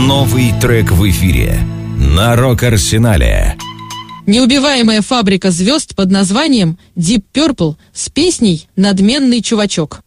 Новый трек в эфире на Рок-Арсенале. Неубиваемая фабрика звезд под названием Deep Purple с песней «Надменный чувачок».